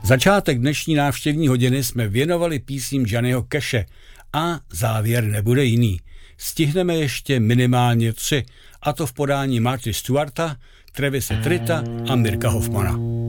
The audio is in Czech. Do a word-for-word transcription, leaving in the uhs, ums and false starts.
Začátek dnešní návštěvní hodiny jsme věnovali písním Johnnyho Cashe a závěr nebude jiný. Stihneme ještě minimálně tři, a to v podání Marty Stewarta, Travise Tritta a Mirka Hoffmana.